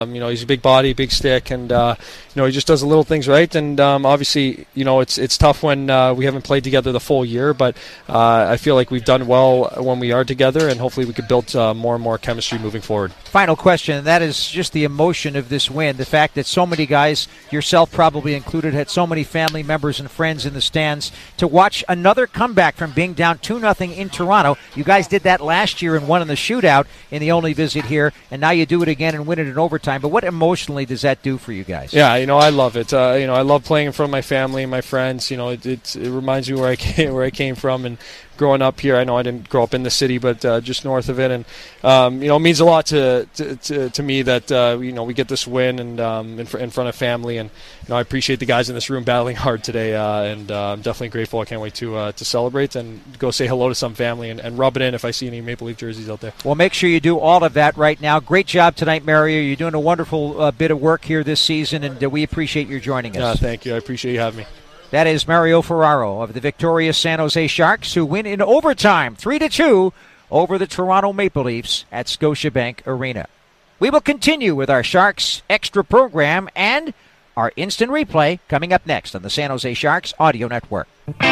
He's a big body, big stick, and he just does the little things right. And obviously, it's tough when we haven't played together the full year, but I feel like we've done well when we are together, and hopefully we could build more and more chemistry moving forward. Final question, and that is just the emotion of this win. The fact that so many guys, yourself probably included, had so many family members and friends in the stands to watch another comeback from being down 2-0 in Toronto. You guys did that last year and won in the shootout in the only visit here, and now you do it again and win it in overtime. But what emotionally does that do for you guys? Yeah, I love it. I love playing in front of my family and my friends. It reminds me where I came from, and growing up here. I know I didn't grow up in the city, but just north of it, and it means a lot to me that we get this win and in front of family, and I appreciate the guys in this room battling hard today, and I'm definitely grateful. I can't wait to celebrate and go say hello to some family and rub it in if I see any Maple Leaf jerseys out there. Well, make sure you do all of that right now. Great job tonight, Mario. You're doing a wonderful bit of work here this season, and we appreciate your joining us. Thank you. I appreciate you having me. That is Mario Ferraro of the victorious San Jose Sharks, who win in overtime 3-2 over the Toronto Maple Leafs at Scotiabank Arena. We will continue with our Sharks Extra program and our instant replay coming up next on the San Jose Sharks Audio Network.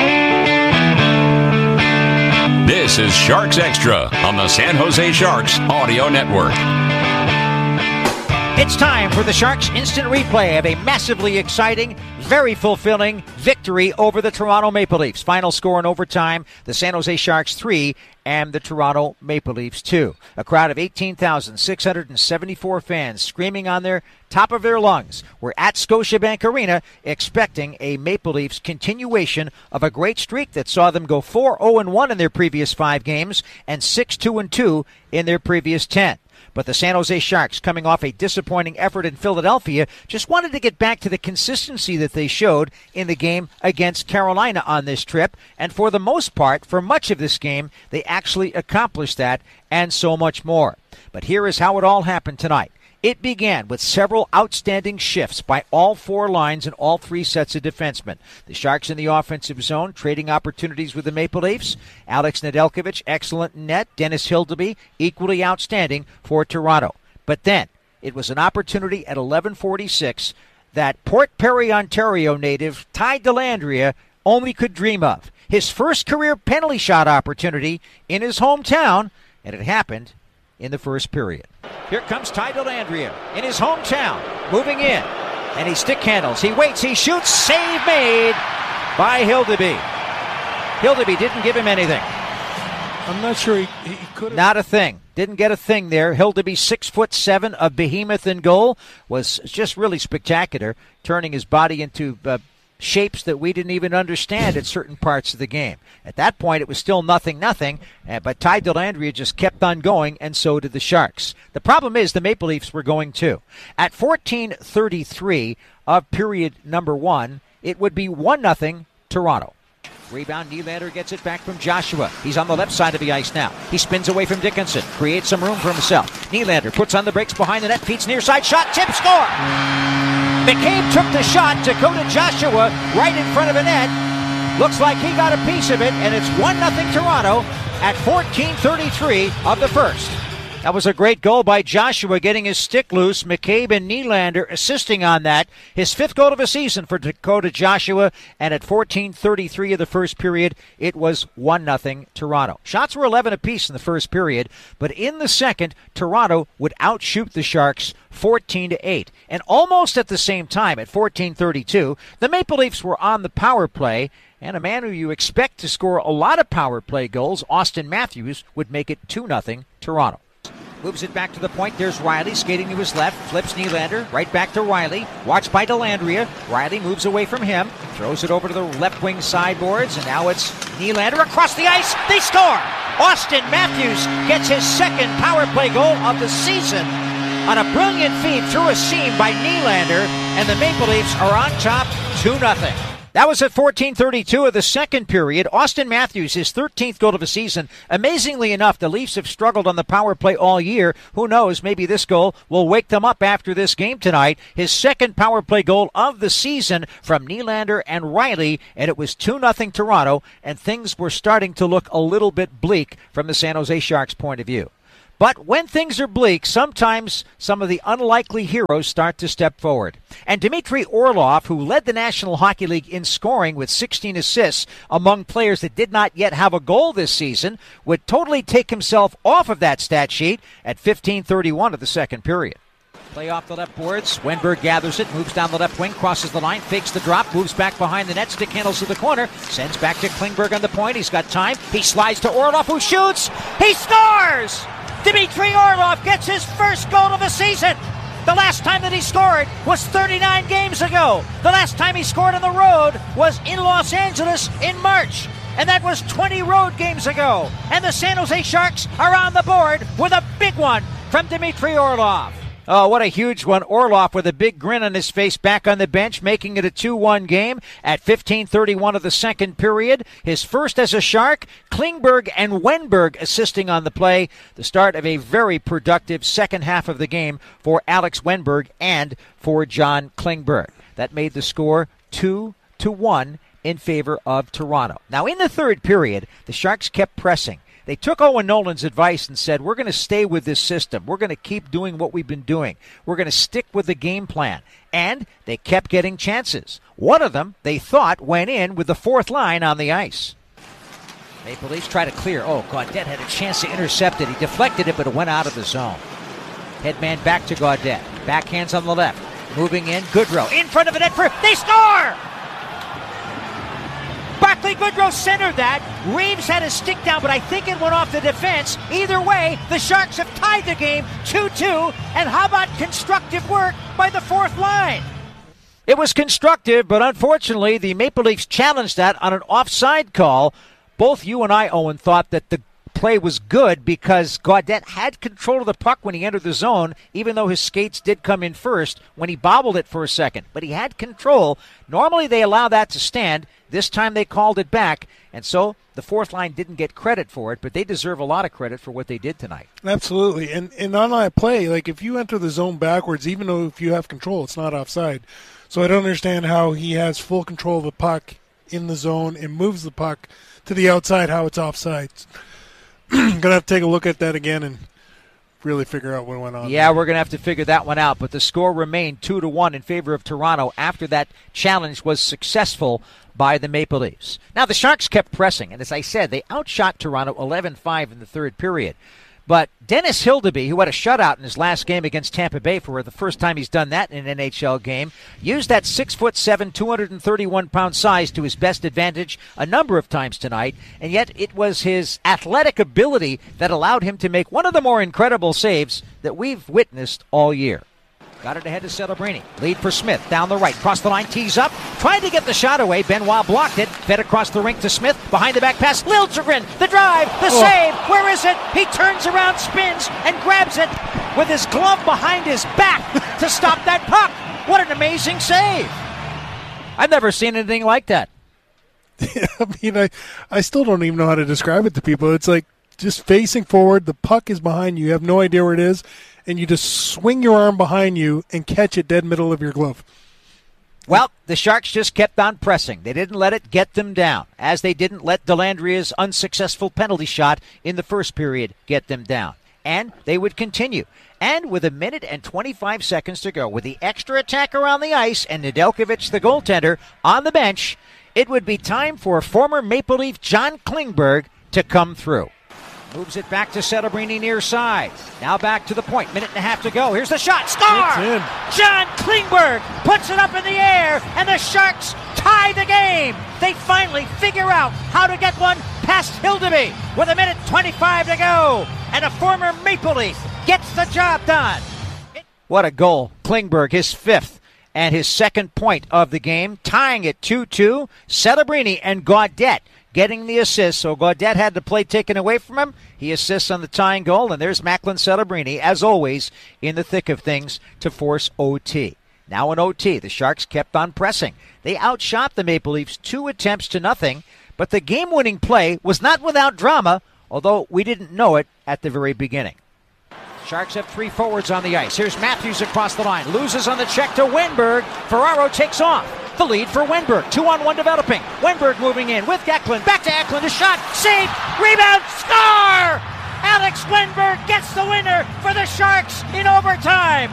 This is Sharks Extra on the San Jose Sharks Audio Network. It's time for the Sharks instant replay of a massively exciting, very fulfilling victory over the Toronto Maple Leafs. Final score in overtime, the San Jose Sharks 3 and the Toronto Maple Leafs 2. A crowd of 18,674 fans screaming on their top of their lungs were at Scotiabank Arena expecting a Maple Leafs continuation of a great streak that saw them go 4-0-1 in their previous 5 games and 6-2-2 in their previous 10. But the San Jose Sharks, coming off a disappointing effort in Philadelphia, just wanted to get back to the consistency that they showed in the game against Carolina on this trip. And for the most part, for much of this game, they actually accomplished that and so much more. But here is how it all happened tonight. It began with several outstanding shifts by all 4 lines and all 3 sets of defensemen. The Sharks in the offensive zone, trading opportunities with the Maple Leafs. Alex Nedeljkovic, excellent in net. Dennis Hildeby, equally outstanding for Toronto. But then, it was an opportunity at 11:46 that Port Perry, Ontario native Ty Dellandrea only could dream of. His first career penalty shot opportunity in his hometown, and it happened in the first period. Here comes Ty Dellandrea in his hometown, moving in, and he stick handles. He waits, he shoots, save made by Hildeby. Hildeby didn't give him anything. I'm not sure he could have. Not a thing. Didn't get a thing there. Hildeby, 6'7", a behemoth in goal, was just really spectacular, turning his body into shapes that we didn't even understand at certain parts of the game. At that point, it was still 0-0, but Ty Dellandrea just kept on going, and so did the Sharks. The problem is the Maple Leafs were going too. At 14:33 of period number 1, it would be 1-0 Toronto. Rebound, Nylander gets it back from Joshua. He's on the left side of the ice now. He spins away from Dickinson, creates some room for himself. Nylander puts on the brakes behind the net, feeds near side, shot, tip, score! McCabe took the shot. Dakota Joshua right in front of the net. Looks like he got a piece of it, and it's 1-0 Toronto at 14:33 of the first. That was a great goal by Joshua, getting his stick loose. McCabe and Nylander assisting on that. His 5th goal of the season for Dakota Joshua, and at 14:33 of the first period, it was 1-0 Toronto. Shots were 11 apiece in the first period, but in the second, Toronto would outshoot the Sharks 14-8. And almost at the same time, at 14:32, the Maple Leafs were on the power play, and a man who you expect to score a lot of power play goals, Austin Matthews, would make it 2-0 Toronto. Moves it back to the point. There's Riley skating to his left. Flips Nylander. Right back to Riley. Watched by Dellandrea. Riley moves away from him. Throws it over to the left wing sideboards. And now it's Nylander across the ice. They score! Austin Matthews gets his 2nd power play goal of the season on a brilliant feed through a seam by Nylander. And the Maple Leafs are on top 2-0. That was at 14:32 of the second period. Austin Matthews, his 13th goal of the season. Amazingly enough, the Leafs have struggled on the power play all year. Who knows, maybe this goal will wake them up after this game tonight. His 2nd power play goal of the season from Nylander and Riley, and it was 2-0 Toronto, and things were starting to look a little bit bleak from the San Jose Sharks' point of view. But when things are bleak, sometimes some of the unlikely heroes start to step forward. And Dmitry Orlov, who led the National Hockey League in scoring with 16 assists among players that did not yet have a goal this season, would totally take himself off of that stat sheet at 15:31 of the second period. Play off the left boards. Wenberg gathers it, moves down the left wing, crosses the line, fakes the drop, moves back behind the net, stick handles to the corner, sends back to Klingberg on the point. He's got time. He slides to Orlov, who shoots. He scores! Dmitry Orlov gets his first goal of the season. The last time that he scored was 39 games ago. The last time he scored on the road was in Los Angeles in March. And that was 20 road games ago. And the San Jose Sharks are on the board with a big one from Dmitry Orlov. Oh, what a huge one. Orlov with a big grin on his face back on the bench, making it a 2-1 game at 15:31 of the second period. His first as a Shark. Klingberg and Wenberg assisting on the play. The start of a very productive second half of the game for Alex Wenberg and for John Klingberg. That made the score 2-1 in favor of Toronto. Now, in the third period, the Sharks kept pressing. They took Owen Nolan's advice and said, we're going to stay with this system. We're going to keep doing what we've been doing. We're going to stick with the game plan. And they kept getting chances. One of them, they thought, went in with the fourth line on the ice. Maple Leafs try to clear. Oh, Gaudette had a chance to intercept it. He deflected it, but it went out of the zone. Headman back to Gaudette. Backhands on the left. Moving in, Goodrow. In front of the net for... They score! Barclay Goodrow centered that. Reeves had a stick down, but I think it went off the defense. Either way, the Sharks have tied the game 2-2. And how about constructive work by the fourth line? It was constructive, but unfortunately, the Maple Leafs challenged that on an offside call. Both you and I, Owen, thought that the play was good because Gaudette had control of the puck when he entered the zone, even though his skates did come in first when he bobbled it for a second. But he had control. Normally they allow that to stand. This time they called it back, and so the fourth line didn't get credit for it, but they deserve a lot of credit for what they did tonight. Absolutely. And on that play, like if you enter the zone backwards, even though if you have control, it's not offside. So I don't understand how he has full control of the puck in the zone and moves the puck to the outside, how it's offside. Going to have to take a look at that again and really figure out what went on. Yeah, we're going to have to figure that one out. But the score remained 2-1 in favor of Toronto after that challenge was successful by the Maple Leafs. Now, the Sharks kept pressing, and as I said, they outshot Toronto 11-5 in the third period. But Dennis Hildeby, who had a shutout in his last game against Tampa Bay for the first time he's done that in an NHL game, used that 6'7", 231-pound size to his best advantage a number of times tonight, and yet it was his athletic ability that allowed him to make one of the more incredible saves that we've witnessed all year. Got it ahead to Celebrini. Lead for Smith. Down the right. Cross the line. Tees up. Tried to get the shot away. Benoit blocked it. Fed across the rink to Smith. Behind the back pass. Liljegren. The drive. The save. Where is it? He turns around, spins, and grabs it with his glove behind his back to stop that puck. What an amazing save. I've never seen anything like that. I mean, I still don't even know how to describe it to people. It's like just facing forward. The puck is behind you. You have no idea where it is. And you just swing your arm behind you and catch it dead middle of your glove. Well, the Sharks just kept on pressing. They didn't let it get them down, as they didn't let Delandria's unsuccessful penalty shot in the first period get them down. And they would continue. And with 1 minute and 25 seconds to go, with the extra attacker on the ice and Nedeljkovic, the goaltender, on the bench, it would be time for former Maple Leaf John Klingberg to come through. Moves it back to Celebrini near side. Now back to the point. Minute and a half to go. Here's the shot. Score! John Klingberg puts it up in the air, and the Sharks tie the game. They finally figure out how to get one past Hildeby with 1 minute 25 to go. And a former Maple Leaf gets the job done. What a goal. Klingberg, his fifth and his second point of the game, tying it 2-2. Celebrini and Gaudette getting the assist, so Gaudette had the play taken away from him. He assists on the tying goal, and there's Macklin Celebrini, as always, in the thick of things to force OT. Now in OT, the Sharks kept on pressing. They outshot the Maple Leafs 2 attempts to nothing, but the game-winning play was not without drama, although we didn't know it at the very beginning. Sharks have 3 forwards on the ice. Here's Matthews across the line. Loses on the check to Wenberg. Ferraro takes off. The lead for Wenberg. 2-on-1 developing. Wenberg moving in with Eklund. Back to Eklund. A shot. Save. Rebound. Score! Alex Wenberg gets the winner for the Sharks in overtime.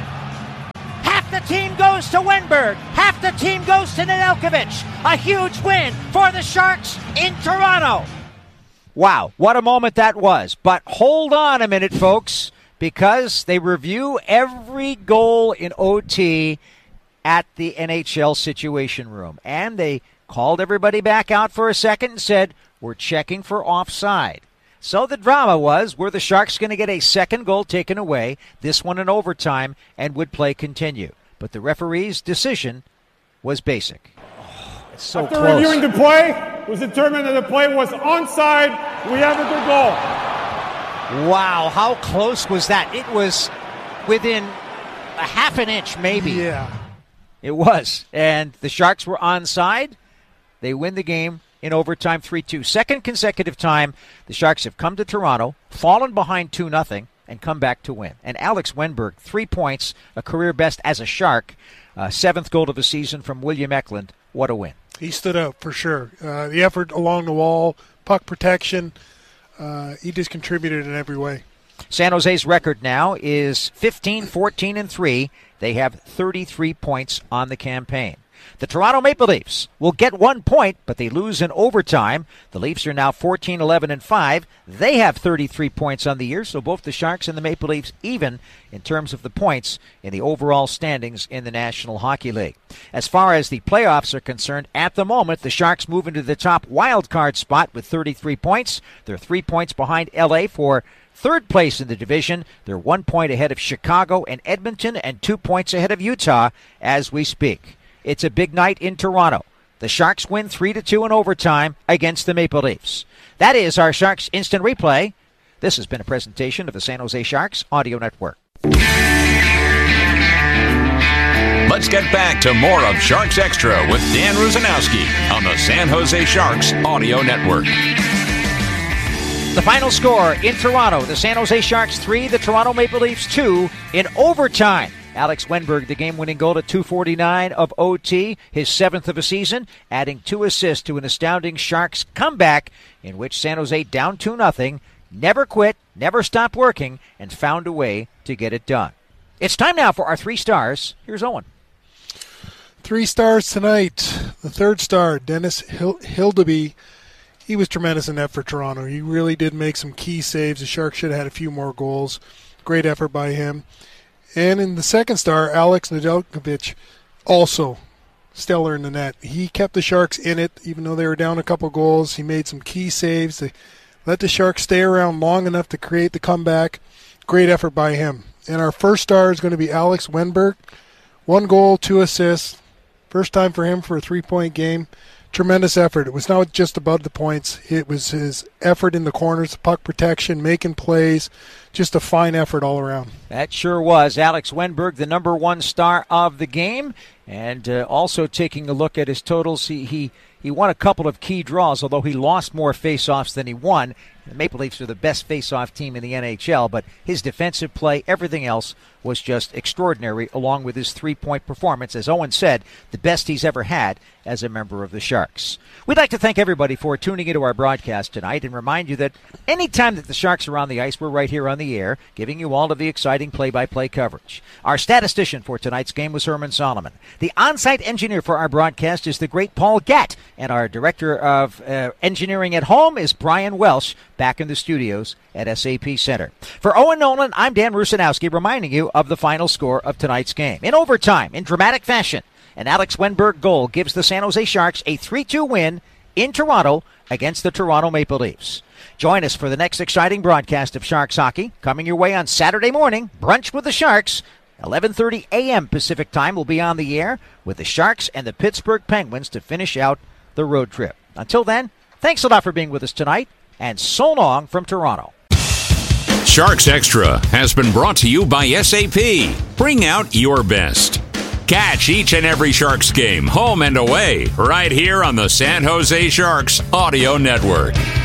Half the team goes to Wenberg. Half the team goes to Nedeljkovic. A huge win for the Sharks in Toronto. Wow, what a moment that was. But hold on a minute, folks, because they review every goal in OT at the NHL Situation Room. And they called everybody back out for a second and said, we're checking for offside. So the drama was, were the Sharks going to get a second goal taken away, this one in overtime, and would play continue? But the referee's decision was basic. Oh, it's so After close. reviewing the play, it was determined that the play was onside. We have a good goal. Wow, how close was that? It was within a half an inch, maybe. Yeah. It was. And the Sharks were onside. They win the game in overtime 3-2. Second consecutive time the Sharks have come to Toronto, fallen behind 2-0, and come back to win. And Alex Wenberg, 3 points, a career best as a Shark, seventh goal of the season from William Eklund. What a win. He stood out for sure. The effort along the wall, puck protection, he just contributed in every way. San Jose's record now is 15-14-3. They have 33 points on the campaign. The Toronto Maple Leafs will get 1 point, but they lose in overtime. The Leafs are now 14-11-5. They have 33 points on the year, so both the Sharks and the Maple Leafs even in terms of the points in the overall standings in the National Hockey League. As far as the playoffs are concerned, at the moment, the Sharks move into the top wild card spot with 33 points. They're 3 points behind LA for third place in the division. They're 1 point ahead of Chicago and Edmonton and 2 points ahead of Utah as we speak. It's a big night in Toronto. The Sharks win 3-2 in overtime against the Maple Leafs. That is our Sharks Instant Replay. This has been a presentation of the San Jose Sharks Audio Network. Let's get back to more of Sharks Extra with Dan Rusanowski on the San Jose Sharks Audio Network. The final score in Toronto, the San Jose Sharks 3, the Toronto Maple Leafs 2 in overtime. Alex Wenberg, the game-winning goal at 2:49 of OT, his 7th of a season, adding 2 assists to an astounding Sharks comeback in which San Jose down 2-0, never quit, never stopped working, and found a way to get it done. It's time now for our 3 stars. Here's Owen. 3 stars tonight. The 3rd star, Dennis Hildeby. He was tremendous in that for Toronto. He really did make some key saves. The Sharks should have had a few more goals. Great effort by him. And in the 2nd star, Alex Nedeljkovic, also stellar in the net. He kept the Sharks in it, even though they were down a couple goals. He made some key saves. They let the Sharks stay around long enough to create the comeback. Great effort by him. And our 1st star is going to be Alex Wenberg. 1 goal, 2 assists. First time for him for a 3-point game. Tremendous effort. It was not just about the points. It was his effort in the corners, puck protection, making plays. Just a fine effort all around. That sure was. Alex Wenberg, the number 1 star of the game. And also taking a look at his totals, he won a couple of key draws, although he lost more face-offs than he won. The Maple Leafs are the best face-off team in the NHL, but his defensive play, everything else, was just extraordinary, along with his 3-point performance. As Owen said, the best he's ever had as a member of the Sharks. We'd like to thank everybody for tuning into our broadcast tonight and remind you that anytime that the Sharks are on the ice, we're right here on the air, giving you all of the exciting play-by-play coverage. Our statistician for tonight's game was Herman Solomon. The on-site engineer for our broadcast is the great Paul Gatt, and our director of engineering at home is Brian Welsh, back in the studios at SAP Center. For Owen Nolan, I'm Dan Rusanowski, reminding you of the final score of tonight's game. In overtime, in dramatic fashion, an Alex Wenberg goal gives the San Jose Sharks a 3-2 win in Toronto against the Toronto Maple Leafs. Join us for the next exciting broadcast of Sharks hockey, coming your way on Saturday morning, Brunch with the Sharks. 11:30 a.m. Pacific time will be on the air with the Sharks and the Pittsburgh Penguins to finish out the road trip. Until then, thanks a lot for being with us tonight, and so long from Toronto. Sharks Extra has been brought to you by SAP. Bring out your best. Catch each and every Sharks game, home and away, right here on the San Jose Sharks Audio Network.